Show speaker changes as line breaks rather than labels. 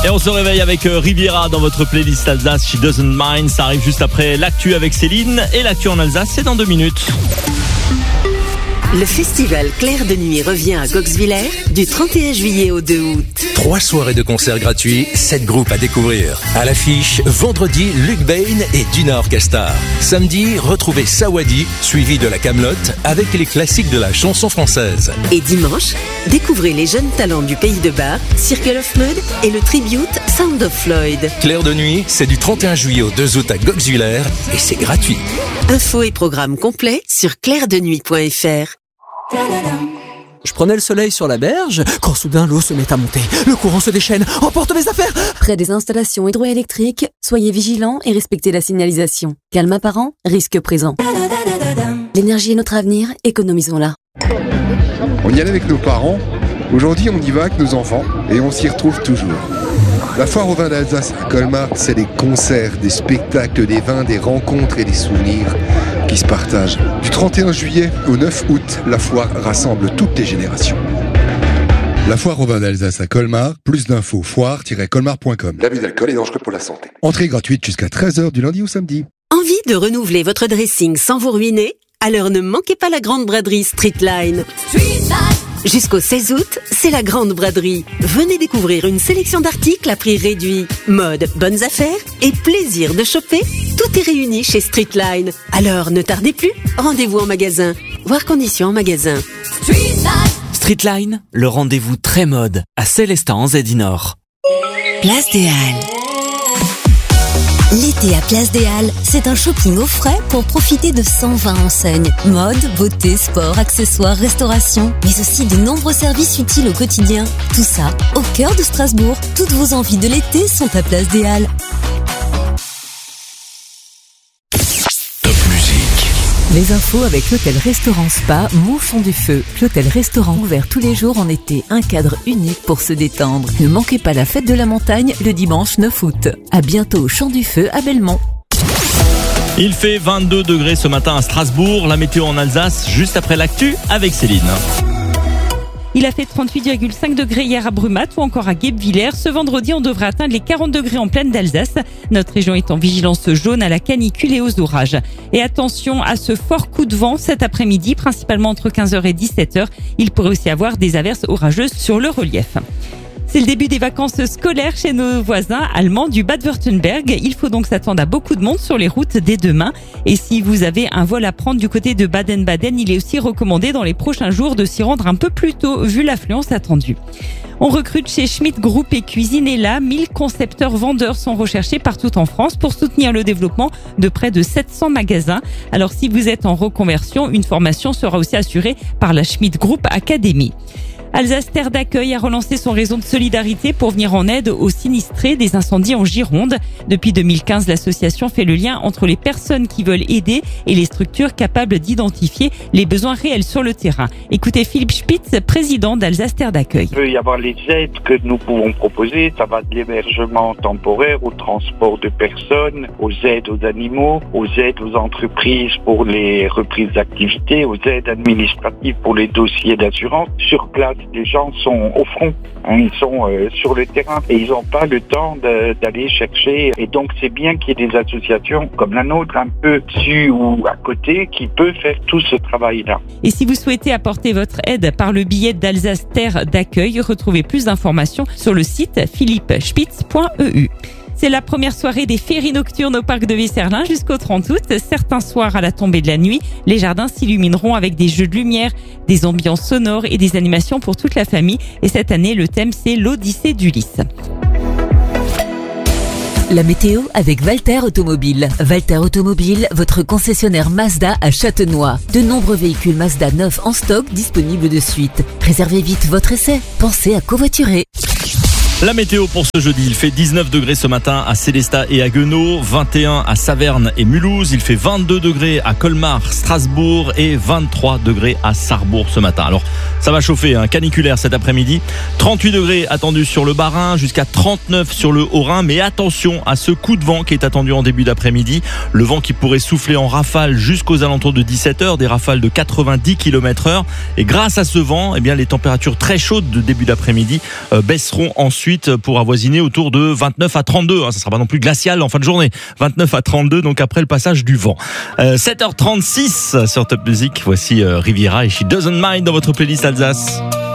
Et on se réveille avec Riviera dans votre playlist Alsace, She Doesn't Mind. Ça arrive juste après l'actu avec Céline. Et l'actu en Alsace, c'est dans 2 minutes.
Le festival Clair de Nuit revient à Goxwiller du 31 juillet au 2 août.
3 soirées de concerts gratuits, 7 groupes à découvrir. À l'affiche, vendredi, Luc Bain et Dina Orchestra. Samedi, retrouvez Sawadi, suivi de la Camelote, avec les classiques de la chanson française.
Et dimanche, découvrez les jeunes talents du Pays de Bar, Circle of Mud et le tribute Sound of Floyd.
Clair de Nuit, c'est du 31 juillet au 2 août à Goxwiller et c'est gratuit.
Infos et programmes complets sur clairdenuit.fr.
Je prenais le soleil sur la berge, quand soudain l'eau se met à monter. Le courant se déchaîne, emporte mes affaires.
Près des installations hydroélectriques, soyez vigilants et respectez la signalisation. Calme apparent, risque présent. L'énergie est notre avenir, économisons-la.
On y allait avec nos parents, aujourd'hui on y va avec nos enfants et on s'y retrouve toujours. La foire au vin d'Alsace à Colmar, c'est des concerts, des spectacles, des vins, des rencontres et des souvenirs qui se partagent. Du 31 juillet au 9 août, la foire rassemble toutes les générations. La foire au vin d'Alsace à Colmar, plus d'infos, foire-colmar.com. L'abus d'alcool est dangereux pour la santé. Entrée gratuite jusqu'à 13h du lundi au samedi.
Envie de renouveler votre dressing sans vous ruiner? Alors ne manquez pas la grande braderie Streetline. Jusqu'au 16 août, c'est la grande braderie. Venez découvrir une sélection d'articles à prix réduit. Mode, bonnes affaires et plaisir de choper. Tout est réuni chez Streetline. Alors ne tardez plus, rendez-vous en magasin. Voir conditions en magasin.
Streetline, le rendez-vous très mode à Célestat en Zedinor.
Place des Halles. L'été à Place des Halles, c'est un shopping au frais pour profiter de 120 enseignes. Mode, beauté, sport, accessoires, restauration, mais aussi de nombreux services utiles au quotidien. Tout ça, au cœur de Strasbourg. Toutes vos envies de l'été sont à Place des Halles.
Top musique.
Les infos avec l'hôtel-restaurant Spa Moufon du Feu. L'hôtel-restaurant ouvert tous les jours en été, un cadre unique pour se détendre. Ne manquez pas la fête de la montagne le dimanche 9 août. À bientôt au Champ du Feu à Belmont.
Il fait 22 degrés ce matin à Strasbourg. La météo en Alsace, juste après l'actu avec Céline.
Il a fait 38,5 degrés hier à Brumat ou encore à Guebwiller. Ce vendredi, on devrait atteindre les 40 degrés en plaine d'Alsace. Notre région est en vigilance jaune à la canicule et aux orages. Et attention à ce fort coup de vent cet après-midi, principalement entre 15h et 17h. Il pourrait aussi avoir des averses orageuses sur le relief. C'est le début des vacances scolaires chez nos voisins allemands du Bade-Wurtemberg. Il faut donc s'attendre à beaucoup de monde sur les routes dès demain. Et si vous avez un vol à prendre du côté de Baden-Baden, il est aussi recommandé dans les prochains jours de s'y rendre un peu plus tôt, vu l'affluence attendue. On recrute chez Schmidt Group et Cuisinella. 1000 concepteurs-vendeurs sont recherchés partout en France pour soutenir le développement de près de 700 magasins. Alors si vous êtes en reconversion, une formation sera aussi assurée par la Schmidt Group Academy. Alsace Terre d'Accueil a relancé son réseau de solidarité pour venir en aide aux sinistrés des incendies en Gironde. Depuis 2015, l'association fait le lien entre les personnes qui veulent aider et les structures capables d'identifier les besoins réels sur le terrain. Écoutez Philippe Spitz, président d'Alsace Terre d'Accueil.
Il peut y avoir les aides que nous pouvons proposer. Ça va de l'hébergement temporaire au transport de personnes, aux aides aux animaux, aux aides aux entreprises pour les reprises d'activité, aux aides administratives pour les dossiers d'assurance. Sur place, les gens sont au front, ils sont sur le terrain et ils n'ont pas le temps d'aller chercher. Et donc c'est bien qu'il y ait des associations comme la nôtre, un peu dessus ou à côté, qui peuvent faire tout ce travail-là.
Et si vous souhaitez apporter votre aide par le billet d'Alsace Terre d'Accueil, retrouvez plus d'informations sur le site philippespitz.eu. C'est la première soirée des féeries nocturnes au parc de Visserlin jusqu'au 30 août. Certains soirs à la tombée de la nuit, les jardins s'illumineront avec des jeux de lumière, des ambiances sonores et des animations pour toute la famille. Et cette année, le thème, c'est l'Odyssée d'Ulysse.
La météo avec Walter Automobile. Walter Automobile, votre concessionnaire Mazda à Châtenois. De nombreux véhicules Mazda neufs en stock disponibles de suite. Réservez vite votre essai. Pensez à covoiturer.
La météo pour ce jeudi, il fait 19 degrés ce matin à Célestat et à Guenot, 21 à Saverne et Mulhouse, il fait 22 degrés à Colmar, Strasbourg et 23 degrés à Sarrebourg ce matin. Alors ça va chauffer, caniculaire cet après-midi, 38 degrés attendus sur le Bas-Rhin, jusqu'à 39 sur le Haut-Rhin, mais attention à ce coup de vent qui est attendu en début d'après-midi, le vent qui pourrait souffler en rafale jusqu'aux alentours de 17h, des rafales de 90 km/h, et grâce à ce vent, eh bien, les températures très chaudes de début d'après-midi baisseront ensuite ensuite pour avoisiner autour de 29 à 32. Ça sera pas non plus glacial en fin de journée. 29 à 32, donc après le passage du vent. 7h36 sur Top Music. Voici Riviera et She Doesn't Mind dans votre playlist Alsace.